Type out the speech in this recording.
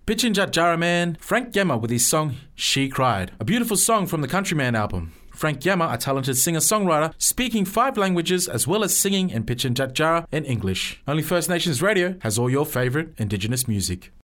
Pitchin' Jat Jara Man, Frank Gemma with his song She Cried, a beautiful song from the Countryman album. Frank Gemma, a talented singer-songwriter, speaking 5 languages as well as singing in Pitchin' Jat Jara in English. Only First Nations Radio has all your favourite Indigenous music.